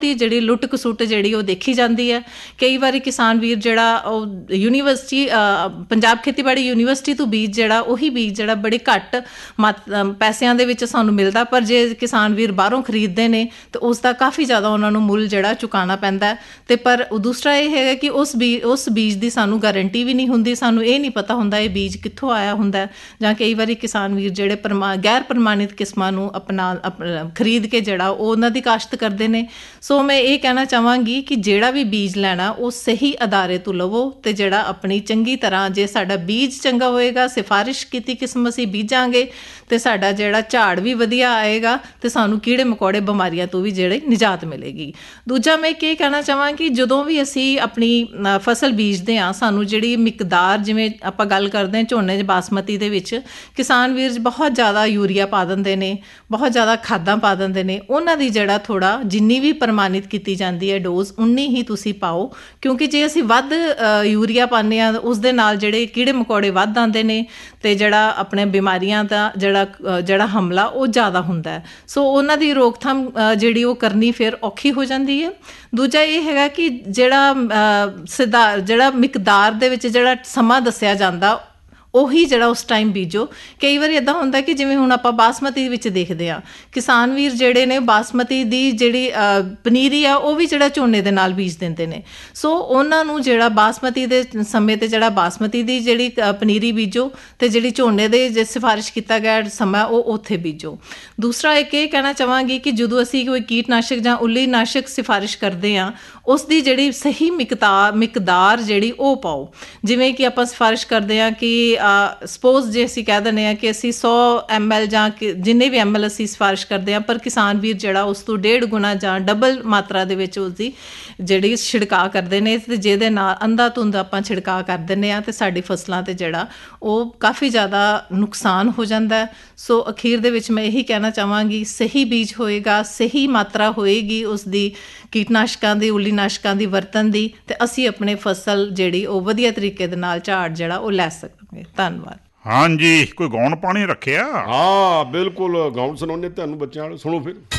ਹੀ ਜਿਹੜੀ ਲੁੱਟ ਖਸੁੱਟ ਜਿਹੜੀ ਉਹ ਦੇਖੀ ਜਾਂਦੀ ਹੈ। ਕਈ ਵਾਰੀ ਕਿਸਾਨ ਵੀਰ ਜਿਹੜਾ ਉਹ ਯੂਨੀਵਰਸਿਟੀ ਪੰਜਾਬ ਖੇਤੀਬਾੜੀ ਯੂਨੀਵਰਸਿਟੀ ਤੋਂ ਬੀਜ ਜਿਹੜਾ ਉਹੀ ਬੀਜ ਜਿਹੜਾ ਬੜੇ ਘੱਟ ਪੈਸਿਆਂ ਦੇ ਵਿੱਚ ਸਾਨੂੰ ਮਿਲਦਾ, ਪਰ ਜੇ ਕਿਸਾਨ ਵੀਰ ਬਾਹਰੋਂ ਖਰੀਦਦੇ ਨੇ ਤਾਂ ਉਸ ਦਾ ਕਾਫੀ ਜ਼ਿਆਦਾ ਉਹਨਾਂ ਨੂੰ ਮੁੱਲ ਜਿਹੜਾ ਚੁਕਾਉਣਾ ਪੈਂਦਾ। ਅਤੇ ਪਰ ਦੂਸਰਾ ਇਹ ਹੈਗਾ ਕਿ ਉਸ ਬੀਜ ਦੀ ਸਾਨੂੰ ਗਾਰੰਟੀ ਵੀ ਨਹੀਂ ਹੁੰਦੀ, ਸਾਨੂੰ ਇਹ ਨਹੀਂ ਪਤਾ ਹੁੰਦਾ ਇਹ ਬੀਜ ਕਿੱਥੋਂ ਆਇਆ ਹੁੰਦਾ, ਜਾਂ ਕਈ ਵਾਰੀ ਕਿਸਾਨ ਵੀਰ ਜਿਹੜੇ ਗੈਰ ਪ੍ਰਮਾਣਿਤ ਕਿਸਮਾਂ ਨੂੰ ਖਰੀਦ ਕੇ ਜਿਹੜਾ ਉਹ ਉਹਨਾਂ ਦੀ ਕਾਸ਼ਤ ਕਰਦੇ ਨੇ। ਸੋ ਮੈਂ ਇਹ ਕਹਿਣਾ ਚਾਹਾਂਗੀ ਕਿ ਜਿਹੜਾ ਵੀ ਬੀਜ ਲੈਣਾ ਉਹ ਸਹੀ ਅਦਾਰੇ ਤੋਂ ਲਵੋ, ਅਤੇ ਜਿਹੜਾ ਆਪਣੀ ਚੰਗੀ ਤਰ੍ਹਾਂ ਜੇ ਸਾਡਾ ਬੀਜ ਚੰਗਾ ਹੋਏਗਾ, ਸਿਫਾਰਿਸ਼ ਕੀਤੀ ਕਿਸਮ ਅਸੀਂ ਬੀਜਾਂਗੇ ਅਤੇ ਸਾਡਾ ਜਿਹੜਾ ਝਾੜ ਵੀ ਵਧੀਆ ਆਏਗਾ ਅਤੇ ਸਾਨੂੰ ਕੀੜੇ ਮਕੌੜੇ ਬਿਮਾਰੀਆਂ ਤੋਂ ਵੀ ਜਿਹੜੇ ਨਿਜਾਤ ਮਿਲੇਗੀ। ਦੂਜਾ ਮੈਂ ਇਹ ਕਹਿਣਾ ਚਾਹਾਂਗੀ ਜਦੋਂ ਵੀ ਅਸੀਂ ਆਪਣੀ ਫਸਲ ਬੀਜਦੇ ਹਾਂ ਸਾਨੂੰ ਜਿਹੜੀ ਮਿਕਦਾਰ, ਜਿਵੇਂ ਆਪਾਂ ਗੱਲ ਕਰਦੇ ਹਾਂ ਝੋਨੇ 'ਚ ਬਾਸਮਤੀ ਦੇ ਵਿੱਚ ਕਿਸਾਨ ਵੀਰ ਬਹੁਤ ਜ਼ਿਆਦਾ ਯੂਰੀਆ ਪਾ ਦਿੰਦੇ ਨੇ, ਬਹੁਤ ਜ਼ਿਆਦਾ ਖਾਦਾਂ ਪਾ ਦਿੰਦੇ ਨੇ, ਉਹਨਾਂ ਦੀ ਜਿਹੜਾ ਥੋੜ੍ਹਾ ਜਿੰਨੀ ਵੀ ਪ੍ਰਮਾਣਿਤ ਕੀਤੀ ਜਾਂਦੀ ਹੈ ਡੋਜ਼ ਉਨੀ ਹੀ ਤੁਸੀਂ ਪਾਓ, ਕਿਉਂਕਿ ਜੇ ਅਸੀਂ ਵੱਧ ਯੂਰੀਆ ਪਾਉਂਦੇ ਹਾਂ ਉਸ ਦੇ ਨਾਲ ਜਿਹੜੇ ਕੀੜੇ ਮਕੌੜੇ ਵੱਧ ਆਉਂਦੇ ਨੇ ਅਤੇ ਜਿਹੜਾ ਆਪਣੇ ਬਿਮਾਰੀਆਂ ਦਾ ਜਿਹੜਾ ਹਮਲਾ ਉਹ ਜ਼ਿਆਦਾ ਹੁੰਦਾ ਹੈ। ਸੋ ਉਹਨਾਂ ਦੀ ਰੋਕਥਾਮ ਜਿਹੜੀ ਉਹ ਕਰਨੀ ਫਿਰ ਔਖੀ ਹੋ ਜਾਂਦੀ ਹੈ। ਦੂਜਾ ਇਹ ਹੈਗਾ ਕਿ ਜਿਹੜਾ ਮਿਕਦਾਰ ਦੇ ਵਿੱਚ ਜਿਹੜਾ ਸਮਾਂ ਦੱਸਿਆ ਜਾਂਦਾ ਉਹੀ ਜਿਹੜਾ ਉਸ ਟਾਈਮ ਬੀਜੋ। ਕਈ ਵਾਰੀ ਇੱਦਾਂ ਹੁੰਦਾ ਕਿ ਜਿਵੇਂ ਹੁਣ ਆਪਾਂ ਬਾਸਮਤੀ ਵਿੱਚ ਦੇਖਦੇ ਹਾਂ ਕਿਸਾਨ ਵੀਰ ਜਿਹੜੇ ਨੇ ਬਾਸਮਤੀ ਦੀ ਜਿਹੜੀ ਪਨੀਰੀ ਆ ਉਹ ਵੀ ਜਿਹੜਾ ਝੋਨੇ ਦੇ ਨਾਲ ਬੀਜ ਦਿੰਦੇ ਨੇ। ਸੋ ਉਹਨਾਂ ਨੂੰ ਜਿਹੜਾ ਬਾਸਮਤੀ ਦੇ ਸਮੇਂ 'ਤੇ ਜਿਹੜਾ ਬਾਸਮਤੀ ਦੀ ਜਿਹੜੀ ਪਨੀਰੀ ਬੀਜੋ ਅਤੇ ਜਿਹੜੀ ਝੋਨੇ ਦੇ ਜੇ ਸਿਫਾਰਿਸ਼ ਕੀਤਾ ਗਿਆ ਸਮਾਂ ਉਹ ਉੱਥੇ ਬੀਜੋ। ਦੂਸਰਾ ਇੱਕ ਇਹ ਕਹਿਣਾ ਚਾਹਾਂਗੀ ਕਿ ਜਦੋਂ ਅਸੀਂ ਕੋਈ ਕੀਟਨਾਸ਼ਕ ਜਾਂ ਉੱਲੀ ਨਾਸ਼ਕ ਸਿਫਾਰਿਸ਼ ਕਰਦੇ ਹਾਂ ਉਸ ਦੀ ਜਿਹੜੀ ਸਹੀ ਮਿਕਦਾਰ ਜਿਹੜੀ ਉਹ ਪਾਓ। ਜਿਵੇਂ ਕਿ ਆਪਾਂ ਸਿਫਾਰਿਸ਼ ਕਰਦੇ ਹਾਂ ਕਿ ਸਪੋਜ਼ ਜੇ ਅਸੀਂ ਕਹਿ ਦਿੰਦੇ ਹਾਂ ਕਿ ਅਸੀਂ 100 ml ਜਾਂ ਜਿੰਨੇ ਵੀ ml ਅਸੀਂ ਸਿਫਾਰਿਸ਼ ਕਰਦੇ ਹਾਂ, ਪਰ ਕਿਸਾਨ ਵੀਰ ਜਿਹੜਾ ਉਸ ਤੋਂ 1.5 ਗੁਣਾ ਜਾਂ ਡਬਲ ਮਾਤਰਾ ਦੇ ਵਿੱਚ ਉਸਦੀ ਜਿਹੜੀ ਛਿੜਕਾਅ ਕਰਦੇ ਨੇ, ਅਤੇ ਜਿਹਦੇ ਨਾਲ ਅੰਧਾ ਧੁੰਦ ਆਪਾਂ ਛਿੜਕਾਅ ਕਰ ਦਿੰਦੇ ਹਾਂ ਅਤੇ ਸਾਡੀ ਫਸਲਾਂ 'ਤੇ ਜਿਹੜਾ ਉਹ ਕਾਫੀ ਜ਼ਿਆਦਾ ਨੁਕਸਾਨ ਹੋ ਜਾਂਦਾ। ਸੋ ਅਖੀਰ ਦੇ ਵਿੱਚ ਮੈਂ ਇਹੀ ਕਹਿਣਾ ਚਾਹਾਂਗੀ ਸਹੀ ਬੀਜ ਹੋਏਗਾ, ਸਹੀ ਮਾਤਰਾ ਹੋਏਗੀ ਉਸਦੀ ਕੀਟਨਾਸ਼ਕਾਂ ਦੀ, ਉੱਲੀ ਨਾਸ਼ਕਾਂ ਦੀ ਵਰਤਣ ਦੀ, ਅਤੇ ਅਸੀਂ ਆਪਣੇ ਫਸਲ ਜਿਹੜੀ ਉਹ ਵਧੀਆ ਤਰੀਕੇ ਦੇ ਨਾਲ ਝਾੜ ਜਿਹੜਾ ਉਹ ਲੈ ਸਕਾਂਗੇ। ਧੰਨਵਾਦ। ਹਾਂਜੀ, ਕੋਈ ਗਾਉਣ ਪਾਣੀ ਰੱਖਿਆ? ਹਾਂ ਬਿਲਕੁਲ, ਗਾਉਣ ਸੁਣਾਉਂਦੇ ਤੁਹਾਨੂੰ ਬੱਚਿਆਂ ਵਾਲੇ, ਸੁਣੋ ਫਿਰ।